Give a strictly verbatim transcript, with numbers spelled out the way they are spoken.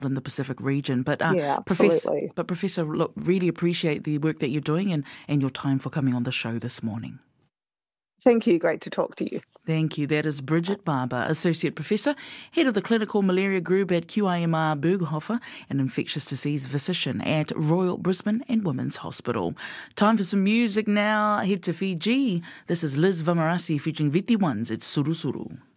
in the Pacific region. But uh, Yeah, Professor, absolutely. but Professor, look, really appreciate the work that you're doing and, and your time for coming on the show this morning. Thank you. Great to talk to you. Thank you. That is Bridget Barber, Associate Professor, Head of the Clinical Malaria Group at Q I M R Berghofer and Infectious Disease Physician at Royal Brisbane and Women's Hospital. Time for some music now. Head to Fiji. This is Liz Vamarasi featuring Viti Ones. It's Suru Suru.